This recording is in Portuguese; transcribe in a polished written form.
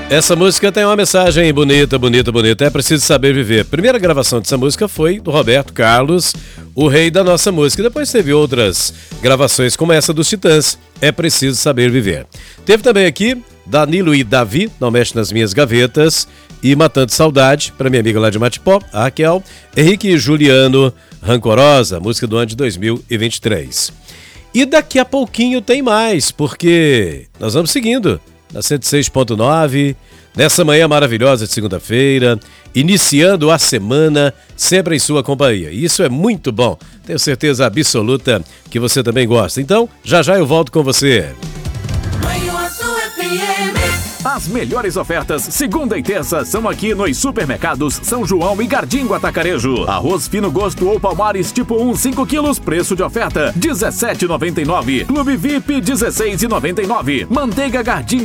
Essa música tem uma mensagem bonita, bonita, bonita. É preciso saber viver. A primeira gravação dessa música foi do Roberto Carlos, o rei da nossa música. Depois teve outras gravações como essa dos Titãs. É preciso saber viver. Teve também aqui Danilo e Davi, Não Mexe nas Minhas Gavetas, e Matando Saudade, para minha amiga lá de Matipó, a Raquel. Henrique e Juliano, Rancorosa, música do ano de 2023. E daqui a pouquinho tem mais, porque nós vamos seguindo na 106.9, nessa manhã maravilhosa de segunda-feira, iniciando a semana, sempre em sua companhia. Isso é muito bom, tenho certeza absoluta que você também gosta. Então, já já eu volto com você. As melhores ofertas, segunda e terça, são aqui nos supermercados São João e Gardingo Atacarejo. Arroz fino gosto ou Palmares tipo 1, 5 quilos, preço de oferta, R$ 17,99. Clube VIP, R$ 16,99. Manteiga Gardingo